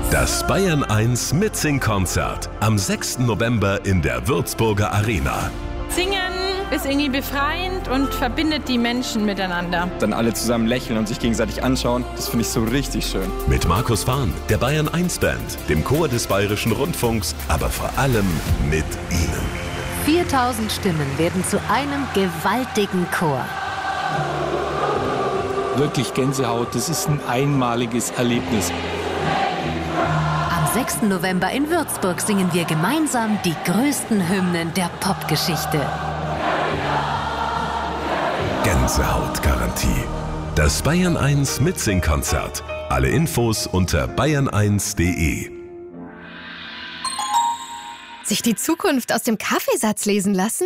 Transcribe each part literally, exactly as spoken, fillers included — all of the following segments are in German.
Das Bayern eins Mitsing-Konzert am sechsten November in der Würzburger Arena. Singen ist irgendwie befreiend und verbindet die Menschen miteinander. Dann alle zusammen lächeln und sich gegenseitig anschauen, das finde ich so richtig schön. Mit Markus Fahn, der Bayern eins Band, dem Chor des Bayerischen Rundfunks, aber vor allem mit Ihnen. viertausend Stimmen werden zu einem gewaltigen Chor. Wirklich Gänsehaut, das ist ein einmaliges Erlebnis. Am sechsten November in Würzburg singen wir gemeinsam die größten Hymnen der Popgeschichte. Gänsehautgarantie. Das Bayern eins Mitsing-Konzert. Alle Infos unter bayern eins punkt de. Sich die Zukunft aus dem Kaffeesatz lesen lassen?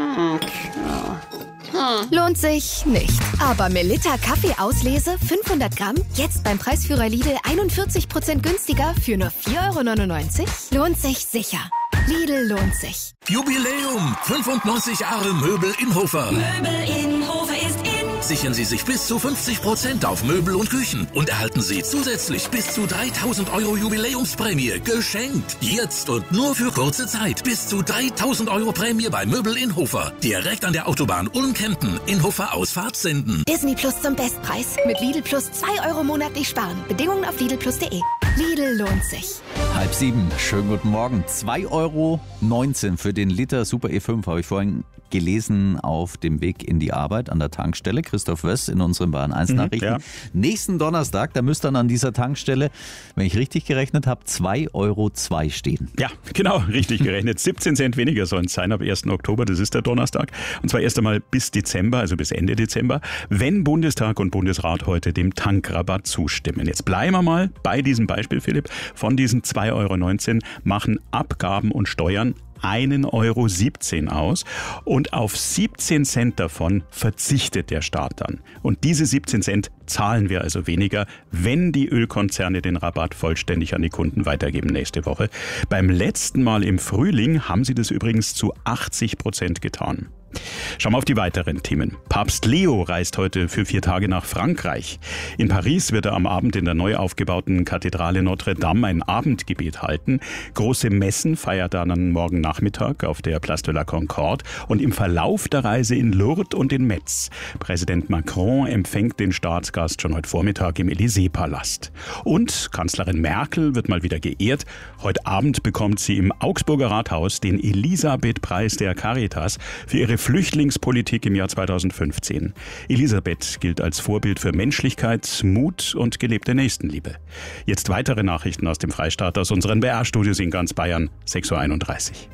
Lohnt sich nicht. Aber Melitta Kaffeeauslese fünfhundert Gramm, jetzt beim Preisführer Lidl einundvierzig Prozent günstiger für nur vier Euro neunundneunzig? Lohnt sich sicher. Lidl lohnt sich. Jubiläum! fünfundneunzig Jahre Möbel Inhofer. Möbel Inhofer ist in. Sichern Sie sich bis zu fünfzig Prozent auf Möbel und Küchen und erhalten Sie zusätzlich bis zu dreitausend Euro Jubiläumsprämie geschenkt. Jetzt und nur für kurze Zeit. Bis zu dreitausend Euro Prämie bei Möbel Inhofer. Direkt an der Autobahn Ulm-Kempten. Inhofer Ausfahrt senden. Disney Plus zum Bestpreis. Mit Lidl Plus zwei Euro monatlich sparen. Bedingungen auf lidl plus punkt de. Lidl lohnt sich. Halb sieben, schönen guten Morgen. zwei Euro neunzehn für den Liter Super E fünf habe ich vorhin gelesen auf dem Weg in die Arbeit an der Tankstelle. Christoph Wöss in unseren Bayern eins Nachrichten. Mhm, ja. Nächsten Donnerstag, da müsste dann an dieser Tankstelle, wenn ich richtig gerechnet habe, zwei Euro zwei stehen. Ja, genau, richtig gerechnet. siebzehn Cent weniger sollen es sein ab ersten Oktober, das ist der Donnerstag. Und zwar erst einmal bis Dezember, also bis Ende Dezember, wenn Bundestag und Bundesrat heute dem Tankrabatt zustimmen. Jetzt bleiben wir mal bei diesem Beispiel, Philipp. Von diesen zwei Euro neunzehn machen Abgaben und Steuern einen Euro siebzehn aus und auf siebzehn Cent davon verzichtet der Staat dann. Und diese siebzehn Cent zahlen wir also weniger, wenn die Ölkonzerne den Rabatt vollständig an die Kunden weitergeben nächste Woche. Beim letzten Mal im Frühling haben sie das übrigens zu achtzig Prozent getan. Schauen wir auf die weiteren Themen. Papst Leo reist heute für vier Tage nach Frankreich. In Paris wird er am Abend in der neu aufgebauten Kathedrale Notre Dame ein Abendgebet halten. Große Messen feiert er dann morgen Nachmittag auf der Place de la Concorde und im Verlauf der Reise in Lourdes und in Metz. Präsident Macron empfängt den Staatsgast schon heute Vormittag im Élysée-Palast. Und Kanzlerin Merkel wird mal wieder geehrt. Heute Abend bekommt sie im Augsburger Rathaus den Elisabeth-Preis der Caritas für ihre Flüchtlingspolitik im Jahr zweitausendfünfzehn. Elisabeth gilt als Vorbild für Menschlichkeit, Mut und gelebte Nächstenliebe. Jetzt weitere Nachrichten aus dem Freistaat, aus unseren B R-Studios in ganz Bayern, sechs Uhr einunddreißig.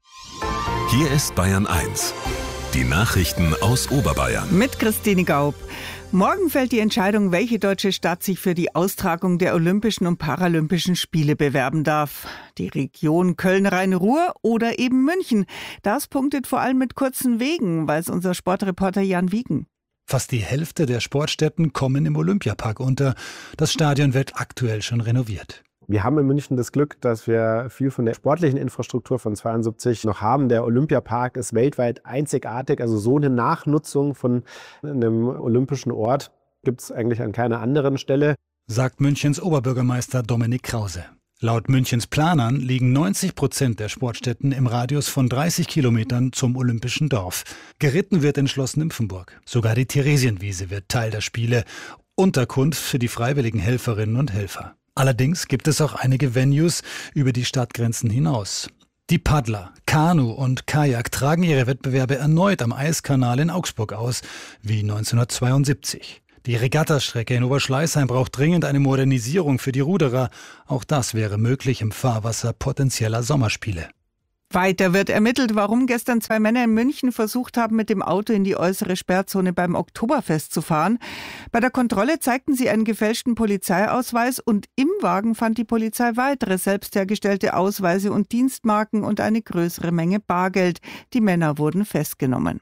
Hier ist Bayern eins. Die Nachrichten aus Oberbayern. Mit Christine Gaub. Morgen fällt die Entscheidung, welche deutsche Stadt sich für die Austragung der Olympischen und Paralympischen Spiele bewerben darf. Die Region Köln-Rhein-Ruhr oder eben München. Das punktet vor allem mit kurzen Wegen, weiß unser Sportreporter Jan Wiegen. Fast die Hälfte der Sportstätten kommen im Olympiapark unter. Das Stadion wird aktuell schon renoviert. Wir haben in München das Glück, dass wir viel von der sportlichen Infrastruktur von zweiundsiebzig noch haben. Der Olympiapark ist weltweit einzigartig. Also so eine Nachnutzung von einem olympischen Ort gibt es eigentlich an keiner anderen Stelle. Sagt Münchens Oberbürgermeister Dominik Krause. Laut Münchens Planern liegen neunzig Prozent der Sportstätten im Radius von dreißig Kilometern zum Olympischen Dorf. Geritten wird in Schloss Nymphenburg. Sogar die Theresienwiese wird Teil der Spiele. Unterkunft für die freiwilligen Helferinnen und Helfer. Allerdings gibt es auch einige Venues über die Stadtgrenzen hinaus. Die Paddler, Kanu und Kajak tragen ihre Wettbewerbe erneut am Eiskanal in Augsburg aus, wie neunzehnhundertzweiundsiebzig. Die Regattastrecke in Oberschleißheim braucht dringend eine Modernisierung für die Ruderer. Auch das wäre möglich im Fahrwasser potenzieller Sommerspiele. Weiter wird ermittelt, warum gestern zwei Männer in München versucht haben, mit dem Auto in die äußere Sperrzone beim Oktoberfest zu fahren. Bei der Kontrolle zeigten sie einen gefälschten Polizeiausweis und im Wagen fand die Polizei weitere selbst hergestellte Ausweise und Dienstmarken und eine größere Menge Bargeld. Die Männer wurden festgenommen.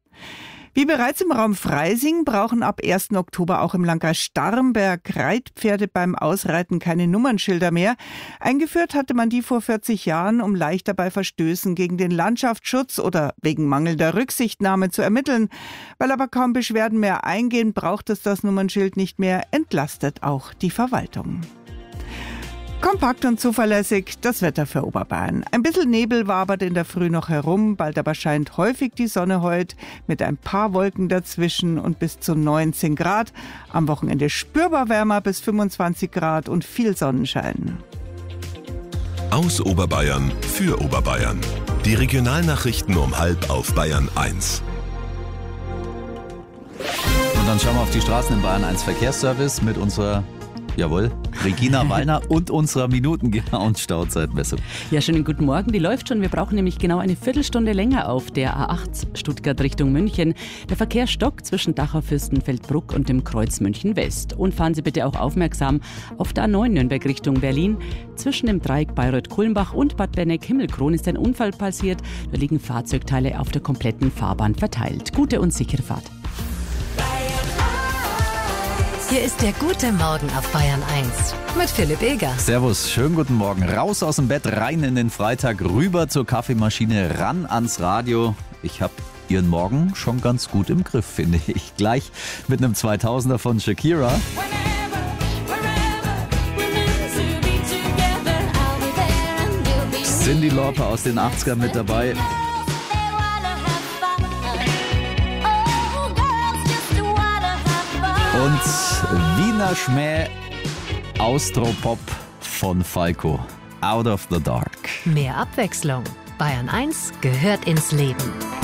Wie bereits im Raum Freising brauchen ab ersten Oktober auch im Landkreis Starnberg Reitpferde beim Ausreiten keine Nummernschilder mehr. Eingeführt hatte man die vor vierzig Jahren, um leichter bei Verstößen gegen den Landschaftsschutz oder wegen mangelnder Rücksichtnahme zu ermitteln. Weil aber kaum Beschwerden mehr eingehen, braucht es das Nummernschild nicht mehr, entlastet auch die Verwaltung. Kompakt und zuverlässig das Wetter für Oberbayern. Ein bisschen Nebel wabert in der Früh noch herum, bald aber scheint häufig die Sonne heute mit ein paar Wolken dazwischen und bis zu neunzehn Grad. Am Wochenende spürbar wärmer bis fünfundzwanzig Grad und viel Sonnenschein. Aus Oberbayern für Oberbayern. Die Regionalnachrichten um halb auf Bayern eins. Und dann schauen wir auf die Straßen in Bayern eins Verkehrsservice mit unserer, jawohl, Regina Wallner und unserer minutengenauen Stauzeitmessung. Ja, schönen guten Morgen. Die läuft schon. Wir brauchen nämlich genau eine Viertelstunde länger auf der A acht Stuttgart Richtung München. Der Verkehr stockt zwischen Dachau, Fürstenfeldbruck und dem Kreuz München West. Und fahren Sie bitte auch aufmerksam auf der A neun Nürnberg Richtung Berlin. Zwischen dem Dreieck Bayreuth-Kulmbach und Bad Berneck-Himmelkron ist ein Unfall passiert. Da liegen Fahrzeugteile auf der kompletten Fahrbahn verteilt. Gute und sichere Fahrt. Hier ist der gute Morgen auf Bayern eins mit Philipp Eger. Servus, schönen guten Morgen. Raus aus dem Bett, rein in den Freitag, rüber zur Kaffeemaschine, ran ans Radio. Ich habe Ihren Morgen schon ganz gut im Griff, finde ich. Gleich mit einem zweitausender von Shakira. Cyndi Lauper aus den achtzigern mit dabei. Und Wiener Schmäh Austropop von Falco. Out of the Dark. Mehr Abwechslung. Bayern eins gehört ins Leben.